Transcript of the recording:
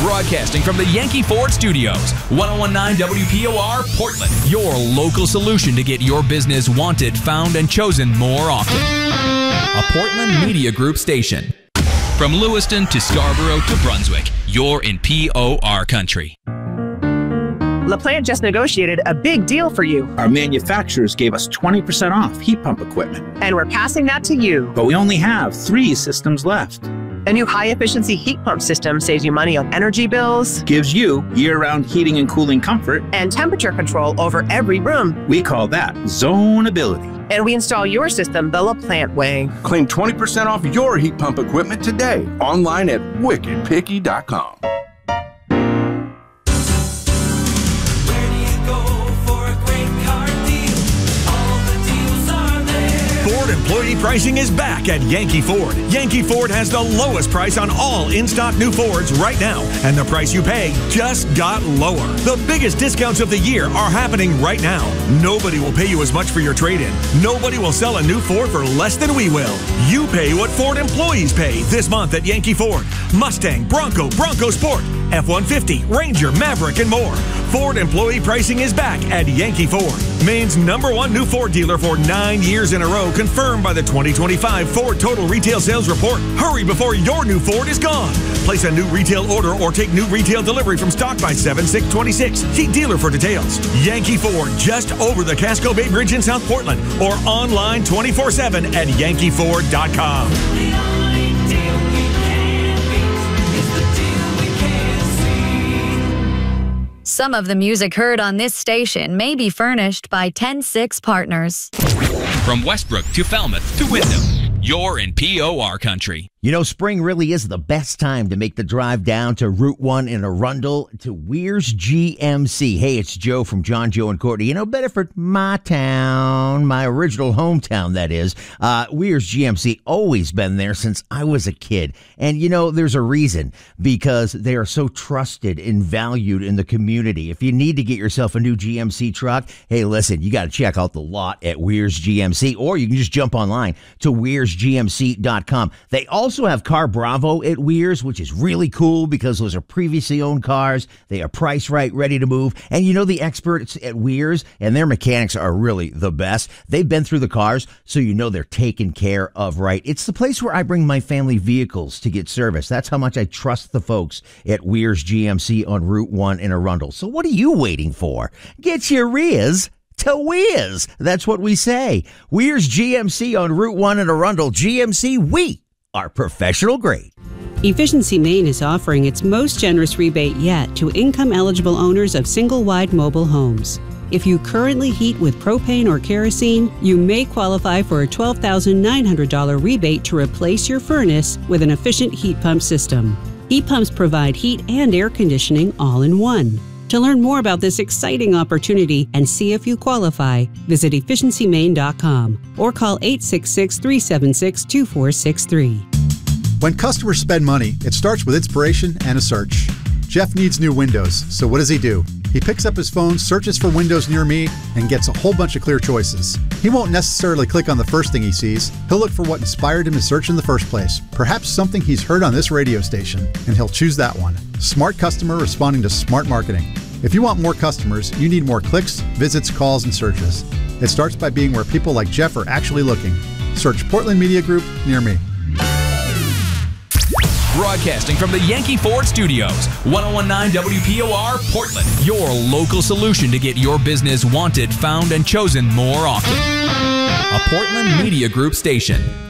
Broadcasting from the Yankee Ford Studios, 1019 WPOR, Portland. Your local solution to get your business wanted, found, and chosen more often. A Portland Media Group station. From Lewiston to Scarborough to Brunswick, you're in POR country. LaPlante just negotiated a big deal for you. Our manufacturers gave us 20% off heat pump equipment. And we're passing that to you. But we only have 3 systems left. A new high-efficiency heat pump system saves you money on energy bills, gives you year-round heating and cooling comfort, and temperature control over every room. We call that zonability. And we install your system the LaPlante way. Claim 20% off your heat pump equipment today. Online at wickedpicky.com. Employee pricing is back at Yankee Ford. Yankee Ford has the lowest price on all in-stock new Fords right now, and the price you pay just got lower. The biggest discounts of the year are happening right now. Nobody will pay you as much for your trade-in. Nobody will sell a new Ford for less than we will. You pay what Ford employees pay this month at Yankee Ford. Mustang, Bronco, Bronco Sport, F-150, Ranger, Maverick, and more. Ford employee pricing is back at Yankee Ford. Maine's #1 new Ford dealer for 9 years in a row, confirmed by the 2025 Ford Total Retail Sales Report. Hurry before your new Ford is gone. Place a new retail order or take new retail delivery from stock by 7/6/26. See dealer for details. Yankee Ford, just over the Casco Bay Bridge in South Portland, or online 24/7 at yankeeford.com. Some of the music heard on this station may be furnished by 106 Partners. From Westbrook to Falmouth to Wyndham, you're in POR country. You know, spring really is the best time to make the drive down to Route 1 in Arundel to Weir's GMC. Hey, it's Joe from John, Joe, and Courtney. You know, Bedford, my town, my original hometown, that is. Weir's GMC, always been there since I was a kid. And, you know, there's a reason, because they are so trusted and valued in the community. If you need to get yourself a new GMC truck, hey, listen, you got to check out the lot at Weir's GMC, or you can just jump online to weirsgmc.com. They also have Car Bravo at Weir's, which is really cool because those are previously owned cars. They are priced right, ready to move. And you know, the experts at Weir's and their mechanics are really the best. They've been through the cars, so you know they're taken care of right. It's the place where I bring my family vehicles to get service. That's how much I trust the folks at Weir's GMC on Route 1 in Arundel. So what are you waiting for? Get your rears to Weir's. That's what we say. Weir's GMC on Route 1 in Arundel. GMC, we are professional grade. Efficiency Maine is offering its most generous rebate yet to income-eligible owners of single-wide mobile homes. If you currently heat with propane or kerosene, you may qualify for a $12,900 rebate to replace your furnace with an efficient heat pump system. Heat pumps provide heat and air conditioning all in one. To learn more about this exciting opportunity and see if you qualify, visit efficiencymaine.com or call 866-376-2463. When customers spend money, it starts with inspiration and a search. Jeff needs new windows, so what does he do? He picks up his phone, searches for windows near me, and gets a whole bunch of clear choices. He won't necessarily click on the first thing he sees. He'll look for what inspired him to search in the first place, perhaps something he's heard on this radio station, and he'll choose that one. Smart customer responding to smart marketing. If you want more customers, you need more clicks, visits, calls, and searches. It starts by being where people like Jeff are actually looking. Search Portland Media Group near me. Broadcasting from the Yankee Ford Studios, 1019 WPOR, Portland. Your local solution to get your business wanted, found, and chosen more often. A Portland Media Group station.